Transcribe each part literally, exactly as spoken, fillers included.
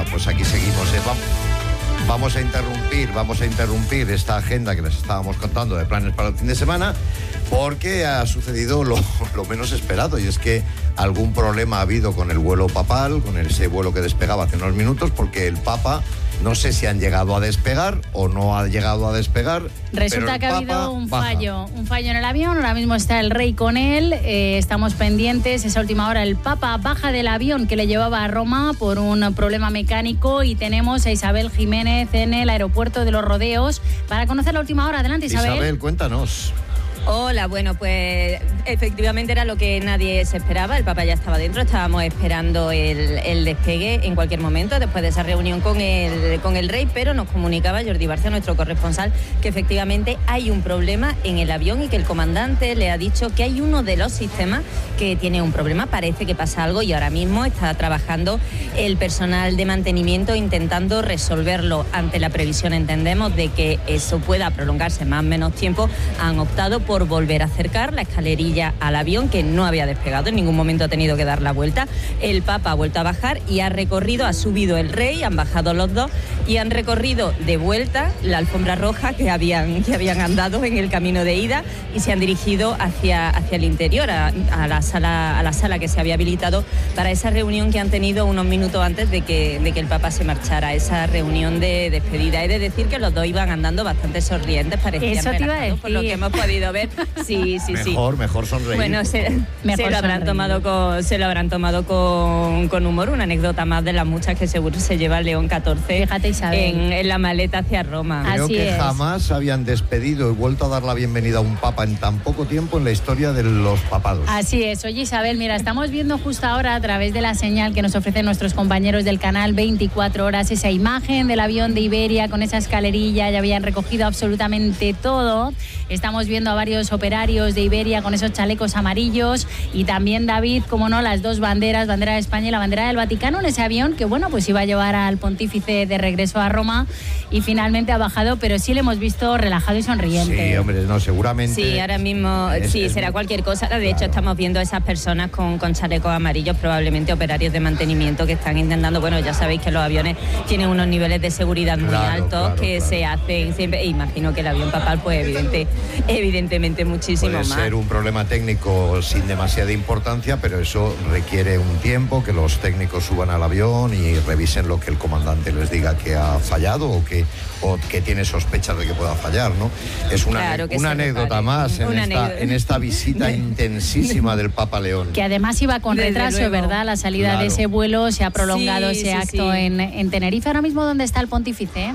pues aquí seguimos. ¿eh? Vamos a interrumpir, vamos a interrumpir esta agenda que les estábamos contando de planes para el fin de semana, porque ha sucedido lo, lo menos esperado, y es que algún problema ha habido con el vuelo papal, con ese vuelo que despegaba hace unos minutos, porque el Papa, no sé si han llegado a despegar o no ha llegado a despegar. Resulta que ha habido un fallo, un fallo en el avión. Ahora mismo está el rey con él, eh, estamos pendientes. Esa última hora el Papa baja del avión que le llevaba a Roma por un problema mecánico, y tenemos a Isabel Jiménez en el aeropuerto de Los Rodeos para conocer la última hora. Adelante, Isabel. Isabel, cuéntanos. Hola, bueno, pues efectivamente era lo que nadie se esperaba. El Papa ya estaba dentro, estábamos esperando el, el despegue en cualquier momento después de esa reunión con el, con el rey, pero nos comunicaba Jordi Barcia, nuestro corresponsal, que efectivamente hay un problema en el avión y que el comandante le ha dicho que hay uno de los sistemas que tiene un problema, parece que pasa algo, y ahora mismo está trabajando el personal de mantenimiento intentando resolverlo. Ante la previsión, entendemos, de que eso pueda prolongarse más o menos tiempo, han optado por por volver a acercar la escalerilla al avión, que no había despegado, en ningún momento ha tenido que dar la vuelta. El Papa ha vuelto a bajar y ha recorrido, ha subido el rey, han bajado los dos y han recorrido de vuelta la alfombra roja que habían, que habían andado en el camino de ida, y se han dirigido hacia, hacia el interior, a, a, la sala, a la sala que se había habilitado para esa reunión que han tenido unos minutos antes de que, de que el Papa se marchara, esa reunión de despedida. He de decir que los dos iban andando bastante sonrientes, parecían Eso te iba a relajados, por lo que hemos podido ver. Sí, sí, sí. Mejor, mejor sonreír. Bueno, se, se lo habrán tomado con, se lo habrán tomado con, con humor. Una anécdota más de las muchas que seguro se lleva el León catorce. Fíjate, Isabel, en, en la maleta hacia Roma. Creo Así que es. jamás habían despedido y vuelto a dar la bienvenida a un papa en tan poco tiempo en la historia de los papados. Así es. Oye, Isabel, mira, estamos viendo justo ahora a través de la señal que nos ofrecen nuestros compañeros del canal veinticuatro horas esa imagen del avión de Iberia con esa escalerilla. Ya habían recogido absolutamente todo. Estamos viendo a varios operarios de Iberia con esos chalecos amarillos, y también, David, como no, las dos banderas, bandera de España y la bandera del Vaticano, en ese avión que, bueno, pues iba a llevar al pontífice de regreso a Roma, y finalmente ha bajado, pero sí le hemos visto relajado y sonriente. Sí, hombre, no, seguramente. Sí, ahora mismo, es, sí, es, será cualquier cosa. De hecho, claro, estamos viendo a esas personas con, con chalecos amarillos, probablemente operarios de mantenimiento, que están intentando, bueno, ya sabéis que los aviones tienen unos niveles de seguridad muy claro, altos, claro, que claro. se hacen siempre, e imagino que el avión papal, pues evidente, evidentemente muchísimo Puede más. ser un problema técnico sin demasiada importancia, pero eso requiere un tiempo, que los técnicos suban al avión y revisen lo que el comandante les diga que ha fallado o que, o que tiene sospechas de que pueda fallar, ¿no? Es una, claro que una anécdota más en, una esta, anécdota. en esta visita intensísima del Papa León. Que además iba con Desde retraso, luego. ¿verdad? La salida Claro. de ese vuelo, se ha prolongado Sí, ese sí, acto sí. En, en Tenerife. Ahora mismo, ¿dónde está el pontífice?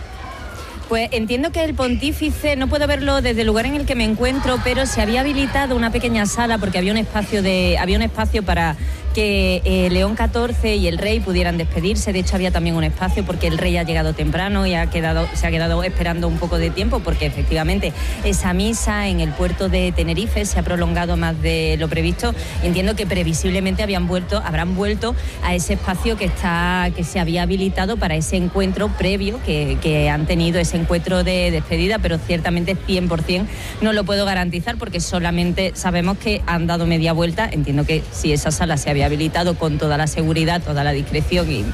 Pues entiendo que el pontífice, no puedo verlo desde el lugar en el que me encuentro, pero se había habilitado una pequeña sala porque había un espacio de había un espacio para que eh, León catorce y el rey pudieran despedirse. De hecho, había también un espacio porque el rey ha llegado temprano y ha quedado, se ha quedado esperando un poco de tiempo, porque efectivamente esa misa en el puerto de Tenerife se ha prolongado más de lo previsto. Entiendo que previsiblemente habían vuelto, habrán vuelto a ese espacio que está que se había habilitado para ese encuentro previo que, que han tenido, ese encuentro de despedida, pero ciertamente cien por ciento no lo puedo garantizar porque solamente sabemos que han dado media vuelta. Entiendo que si esa sala se había habilitado con toda la seguridad, toda la discreción y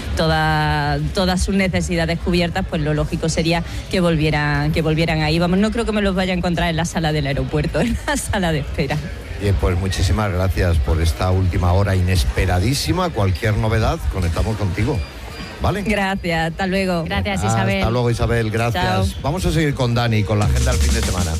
toda, todas sus necesidades cubiertas, pues lo lógico sería que volvieran, que volvieran ahí. Vamos, no creo que me los vaya a encontrar en la sala del aeropuerto, en la sala de espera. Bien, pues muchísimas gracias por esta última hora inesperadísima. Cualquier novedad, conectamos contigo. ¿Vale? Gracias, hasta luego. Gracias, Isabel. Hasta luego, Isabel, gracias. Chao. Vamos a seguir con Dani, con la agenda del fin de semana.